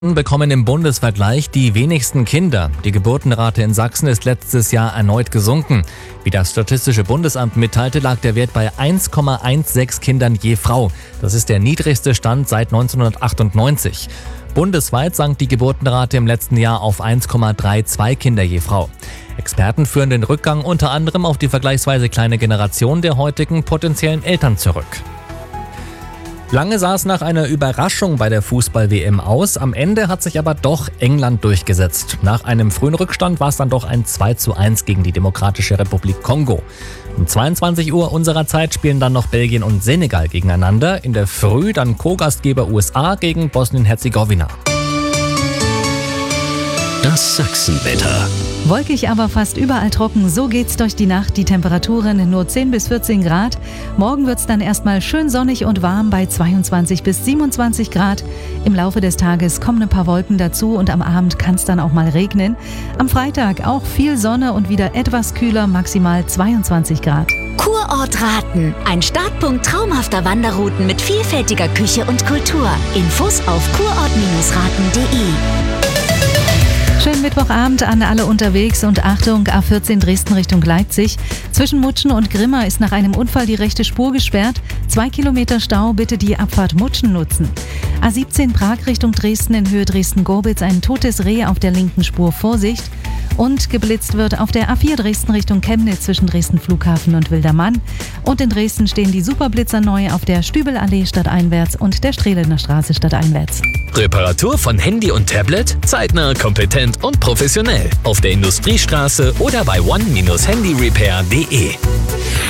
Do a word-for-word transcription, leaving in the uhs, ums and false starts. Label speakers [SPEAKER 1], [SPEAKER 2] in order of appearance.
[SPEAKER 1] Bekommen im Bundesvergleich die wenigsten Kinder. Die Geburtenrate in Sachsen ist letztes Jahr erneut gesunken. Wie das Statistische Bundesamt mitteilte, lag der Wert bei eins Komma sechzehn Kindern je Frau. Das ist der niedrigste Stand seit neunzehnhundertachtundneunzig. Bundesweit sank die Geburtenrate im letzten Jahr auf eins Komma zweiunddreißig Kinder je Frau. Experten führen den Rückgang unter anderem auf die vergleichsweise kleine Generation der heutigen potenziellen Eltern zurück. Lange sah es nach einer Überraschung bei der Fußball-W M aus. Am Ende hat sich aber doch England durchgesetzt. Nach einem frühen Rückstand war es dann doch ein zwei zu eins gegen die Demokratische Republik Kongo. Um zweiundzwanzig Uhr unserer Zeit spielen dann noch Belgien und Senegal gegeneinander. In der Früh dann Co-Gastgeber U S A gegen Bosnien-Herzegowina.
[SPEAKER 2] Das Sachsenwetter.
[SPEAKER 3] Wolkig, aber fast überall trocken. So geht's durch die Nacht. Die Temperaturen nur zehn bis vierzehn Grad. Morgen wird's dann erstmal schön sonnig und warm bei zweiundzwanzig bis siebenundzwanzig Grad. Im Laufe des Tages kommen ein paar Wolken dazu und am Abend kann's dann auch mal regnen. Am Freitag auch viel Sonne und wieder etwas kühler, maximal zweiundzwanzig Grad.
[SPEAKER 4] Kurort Raten. Ein Startpunkt traumhafter Wanderrouten mit vielfältiger Küche und Kultur. Infos auf kurort raten punkt de.
[SPEAKER 3] Schönen Mittwochabend an alle unterwegs und Achtung, A vierzehn Dresden Richtung Leipzig. Zwischen Mutschen und Grimma ist nach einem Unfall die rechte Spur gesperrt. Zwei Kilometer Stau, bitte die Abfahrt Mutschen nutzen. A siebzehn Prag Richtung Dresden in Höhe Dresden-Gorbitz, ein totes Reh auf der linken Spur, Vorsicht. Und geblitzt wird auf der A vier Dresden Richtung Chemnitz zwischen Dresden Flughafen und Wildermann. Und in Dresden stehen die Superblitzer neu auf der Stübelallee stadteinwärts und der Strehlener Straße stadteinwärts.
[SPEAKER 2] Reparatur von Handy und Tablet? Zeitnah, kompetent und professionell. Auf der Industriestraße oder bei one Handy Repair punkt de.